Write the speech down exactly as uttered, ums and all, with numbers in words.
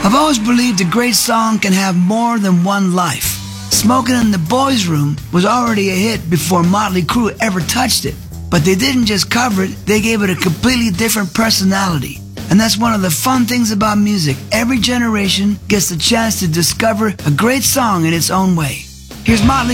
I've always believed a great song can have more than one life. Smoking in the Boys' Room was already a hit before Motley Crue ever touched it. But they didn't just cover it, they gave it a completely different personality. And that's one of the fun things about music. Every generation gets the chance to discover a great song in its own way. Here's Motley